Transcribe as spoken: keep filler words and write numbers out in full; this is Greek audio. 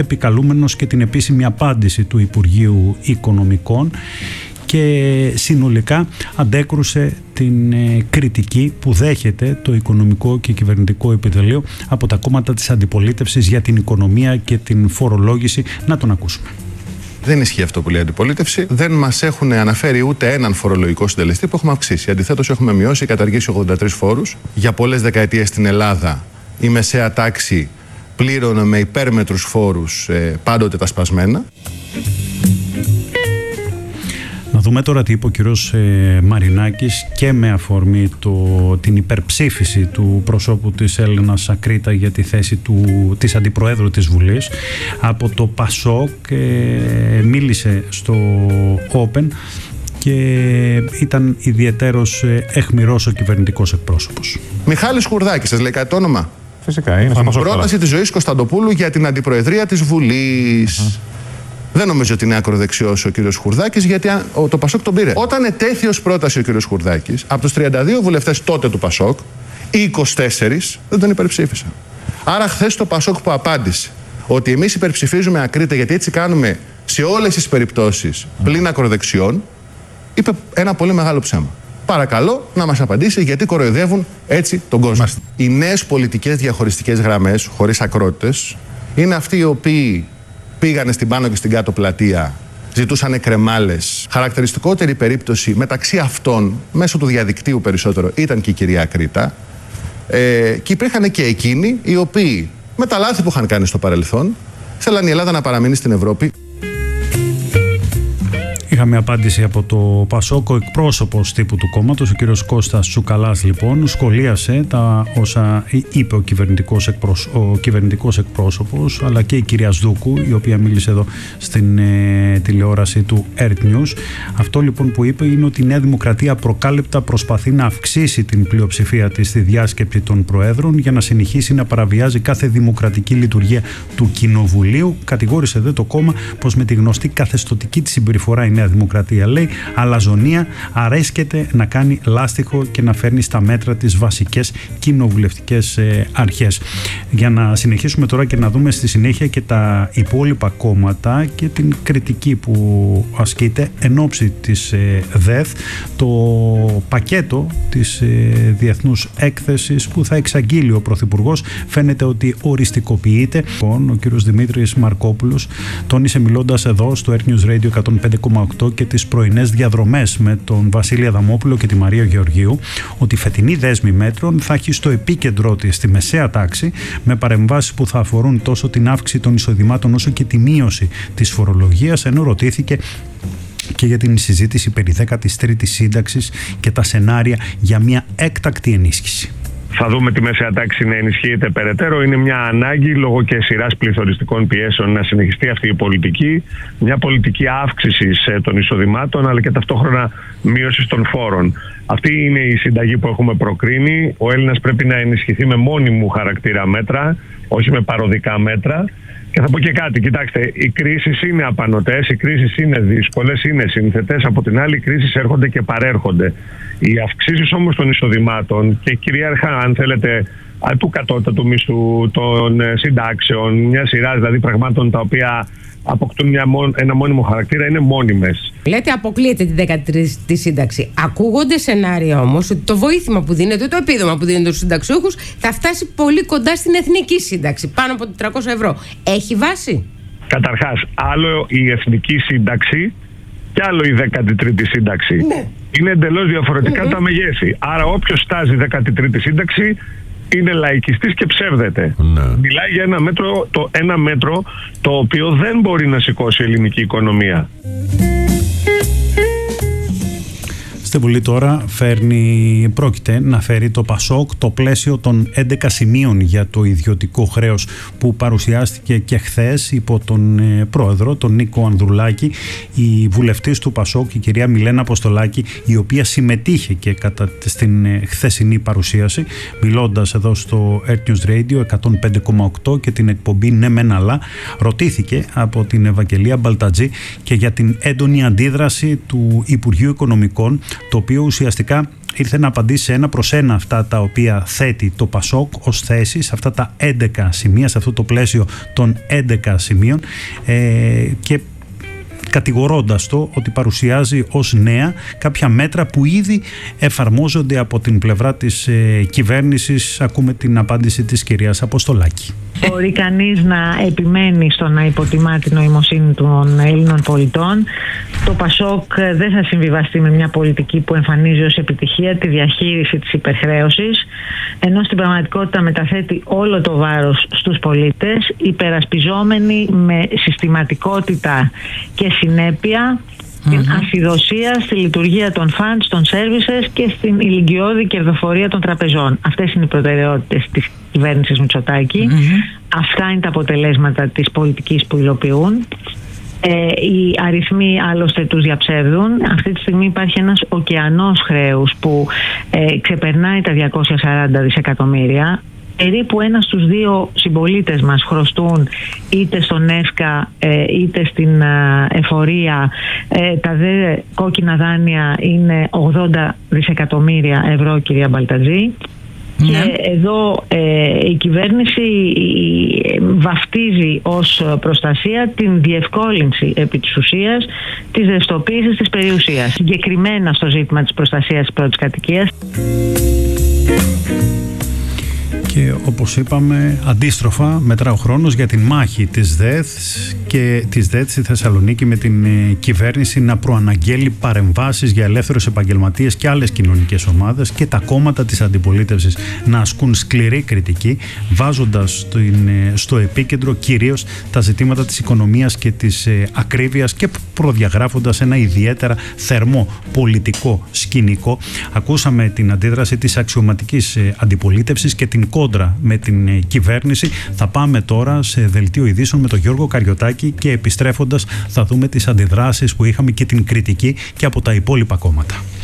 επικαλούμενος και την επίσημη απάντηση του Υπουργείου Οικονομικών και συνολικά αντέκρουσε την ε, κριτική που δέχεται το οικονομικό και κυβερνητικό επιτελείο από τα κόμματα της αντιπολίτευσης για την οικονομία και την φορολόγηση. Να τον ακούσουμε. Δεν ισχύει αυτό που λέει η αντιπολίτευση. Δεν μας έχουν αναφέρει ούτε έναν φορολογικό συντελεστή που έχουμε αυξήσει. Αντιθέτως, έχουμε μειώσει, καταργήσει ογδόντα τρεις φόρους. Για πολλές δεκαετίες στην Ελλάδα η μεσαία τάξη πλήρωνε με υπέρμετρους φόρους ε, πάντοτε τα σπασμένα. Να δούμε τώρα τι είπε ο κύριος ε, Μαρινάκης και με αφορμή το, την υπερψήφιση του προσώπου της Έλενας Ακρίτα για τη θέση του, της Αντιπροέδρου της Βουλής από το Πασόκ. Ε, μίλησε στο Open και ήταν ιδιαιτέρως αιχμηρός ο κυβερνητικός εκπρόσωπος. Μιχάλης Χουρδάκης, σας λέει κάτι το όνομα? Φυσικά, είναι στο πρόταση της Ζωής Κωνσταντοπούλου για την Αντιπροεδρία της Βουλής. Uh-huh. Δεν νομίζω ότι είναι ακροδεξιός ο κύριος Χουρδάκης, γιατί το Πασόκ τον πήρε. Όταν ετέθη ως πρόταση ο κύριος Χουρδάκης, από τους τριάντα δύο βουλευτές τότε του Πασόκ, οι είκοσι τέσσερις δεν τον υπερψήφισαν. Άρα χθες το Πασόκ που απάντησε ότι εμείς υπερψηφίζουμε Ακρίτα γιατί έτσι κάνουμε σε όλες τις περιπτώσεις πλην ακροδεξιών, είπε ένα πολύ μεγάλο ψέμα. Παρακαλώ να μας απαντήσει γιατί κοροϊδεύουν έτσι τον κόσμο. Μάλιστα. Οι νέες πολιτικές διαχωριστικές γραμμές, χωρίς ακρότητες, είναι αυτοί οι οποίοι πήγανε στην πάνω και στην κάτω πλατεία, ζητούσαν κρεμάλες. Χαρακτηριστικότερη περίπτωση μεταξύ αυτών, μέσω του διαδικτύου περισσότερο, ήταν και η κυρία Ακρίτα. Ε, και υπήρχαν και εκείνοι οι οποίοι, με τα λάθη που είχαν κάνει στο παρελθόν, θέλαν η Ελλάδα να παραμείνει στην Ευρώπη. Είχαμε απάντηση από το Πασόκ. Ο εκπρόσωπος τύπου του κόμματος, ο κύριος Κώστας Τσουκαλάς, λοιπόν, σχολίασε τα όσα είπε ο κυβερνητικός, εκπρόσω... ο κυβερνητικός εκπρόσωπος, αλλά και η κυρία Σδούκου, η οποία μίλησε εδώ στην ε, τηλεόραση του Earth News. Αυτό λοιπόν που είπε είναι ότι η Νέα Δημοκρατία προκάλεπτα προσπαθεί να αυξήσει την πλειοψηφία της στη διάσκεψη των Προέδρων για να συνεχίσει να παραβιάζει κάθε δημοκρατική λειτουργία του Κοινοβουλίου. Κατηγόρησε δε το κόμμα πως με τη γνωστή καθεστωτική της συμπεριφορά η Νέα Δημοκρατία, λέει, αλαζονία, αρέσκεται να κάνει λάστιχο και να φέρνει στα μέτρα τις βασικές κοινοβουλευτικές ε, αρχές. Για να συνεχίσουμε τώρα και να δούμε στη συνέχεια και τα υπόλοιπα κόμματα και την κριτική που ασκείται εν ώψη της ε, ΔΕΘ, το πακέτο της ε, Διεθνούς Έκθεσης που θα εξαγγείλει ο Πρωθυπουργός φαίνεται ότι οριστικοποιείται. Ο κύριος Δημήτρης Μαρκόπουλος τόνισε, μιλώντας εδώ στο Earth News Radio εκατόν πέντε κόμμα οκτώ και τις πρωινές διαδρομές με τον Βασίλη Αδαμόπουλο και τη Μαρία Γεωργίου, ότι η φετινή δέσμη μέτρων θα έχει στο επίκεντρό της τη μεσαία τάξη, με παρεμβάσεις που θα αφορούν τόσο την αύξηση των εισοδημάτων όσο και τη μείωση της φορολογίας, ενώ ρωτήθηκε και για την συζήτηση περί δέκατης τρίτης σύνταξης και τα σενάρια για μια έκτακτη ενίσχυση. Θα δούμε τη μεσαία τάξη να ενισχύεται περαιτέρω. Είναι μια ανάγκη λόγω και σειράς πληθωριστικών πιέσεων να συνεχιστεί αυτή η πολιτική. Μια πολιτική αύξησης των εισοδημάτων αλλά και ταυτόχρονα μείωσης των φόρων. Αυτή είναι η συνταγή που έχουμε προκρίνει. Ο Έλληνας πρέπει να ενισχυθεί με μόνιμου χαρακτήρα μέτρα, όχι με παροδικά μέτρα. Και θα πω και κάτι, κοιτάξτε, οι κρίσεις είναι απανωτές, οι κρίσεις είναι δύσκολες, είναι σύνθετες. Από την άλλη, οι κρίσεις έρχονται και παρέρχονται. Οι αυξήσεις όμως των εισοδημάτων και κυρίαρχα, αν θέλετε, του κατώτατου μισθού, των συντάξεων, μια σειρά δηλαδή πραγμάτων τα οποία αποκτούν μια, ένα μόνιμο χαρακτήρα, είναι μόνιμες. Λέτε αποκλείεται τη δέκατη τρίτη σύνταξη. Ακούγονται σενάρια όμως ότι το βοήθημα που δίνεται, το επίδομα που δίνεται στους συνταξιούχους θα φτάσει πολύ κοντά στην εθνική σύνταξη, πάνω από τετρακόσια ευρώ. Έχει βάση? Καταρχάς, άλλο η εθνική σύνταξη και άλλο η δέκατη τρίτη σύνταξη. Ναι. Είναι εντελώς διαφορετικά mm-hmm. τα μεγέθη. Άρα όποιος στάζει δέκατη τρίτη σύνταξη είναι λαϊκιστής και ψεύδεται. Ναι. Μιλάει για ένα μέτρο, το, ένα μέτρο το οποίο δεν μπορεί να σηκώσει η ελληνική οικονομία. Στη Βουλή τώρα φέρνει, πρόκειται να φέρει το Πασόκ το πλαίσιο των έντεκα σημείων για το ιδιωτικό χρέος που παρουσιάστηκε και χθες υπό τον ε, πρόεδρο, τον Νίκο Ανδρουλάκη, η βουλευτής του Πασόκ, η κυρία Μιλένα Αποστολάκη, η οποία συμμετείχε και κατά στην ε, χθεσινή παρουσίαση, μιλώντας εδώ στο Earth News Radio εκατόν πέντε κόμμα οκτώ και την εκπομπή Ναι Μεν Αλλά, ρωτήθηκε από την Ευαγγελία Μπαλτατζή και για την έντονη αντίδραση του Υπουργείου Οικονομικών, το οποίο ουσιαστικά ήρθε να απαντήσει σε ένα προς ένα αυτά τα οποία θέτει το ΠΑΣΟΚ ως θέσεις, αυτά τα έντεκα σημεία, σε αυτό το πλαίσιο των έντεκα σημείων, ε, και κατηγορώντας το ότι παρουσιάζει ως νέα κάποια μέτρα που ήδη εφαρμόζονται από την πλευρά της ε, κυβέρνησης. Ακούμε την απάντηση της κυρίας Αποστολάκη. Μπορεί κανείς να επιμένει στο να υποτιμά την νοημοσύνη των Έλληνων πολιτών. Το ΠΑΣΟΚ δεν θα συμβιβαστεί με μια πολιτική που εμφανίζει ως επιτυχία τη διαχείριση της υπερχρέωσης, ενώ στην πραγματικότητα μεταθέτει όλο το βάρος στους πολίτες, υπερασπιζόμενοι με συστηματικότητα και συνέπεια την mm-hmm. ασυδοσία στη λειτουργία των funds, των services και στην ηλικιώδη κερδοφορία των τραπεζών. Αυτές είναι οι προτεραιότητες της κυβέρνησης Μητσοτάκη. Mm-hmm. Αυτά είναι τα αποτελέσματα της πολιτικής που υλοποιούν. Ε, οι αριθμοί άλλωστε τους διαψεύδουν. Αυτή τη στιγμή υπάρχει ένας ωκεανός χρέους που ε, ξεπερνάει τα διακόσια σαράντα δισεκατομμύρια. Περίπου ένα στους δύο συμπολίτες μας χρωστούν είτε στον ΕΦΚΑ είτε στην εφορία. Τα δε κόκκινα δάνεια είναι ογδόντα δισεκατομμύρια ευρώ, κυρία Μπαλτατζή. Ναι. Και εδώ ε, η κυβέρνηση βαφτίζει ως προστασία την διευκόλυνση επί της ουσίας της ρευστοποίησης της περιουσίας, συγκεκριμένα στο ζήτημα της προστασίας της πρώτης κατοικίας. Και όπως είπαμε, αντίστροφα μετρά ο χρόνος για την μάχη της ΔΕΘ και της ΔΕΘ στη Θεσσαλονίκη, με την ε, κυβέρνηση να προαναγγέλει παρεμβάσεις για ελεύθερους επαγγελματίες και άλλες κοινωνικές ομάδες, και τα κόμματα της αντιπολίτευσης να ασκούν σκληρή κριτική, βάζοντας στο, ε, στο επίκεντρο κυρίως τα ζητήματα της οικονομίας και της ε, ακρίβειας, και προδιαγράφοντας ένα ιδιαίτερα θερμό πολιτικό σκηνικό. Ακούσαμε την αντίδραση της αξιωματικής ε, αντιπολίτευσης και την κόντρα με την κυβέρνηση. Θα πάμε τώρα σε δελτίο ειδήσεων με τον Γιώργο Καριωτάκη και επιστρέφοντας θα δούμε τις αντιδράσεις που είχαμε και την κριτική και από τα υπόλοιπα κόμματα.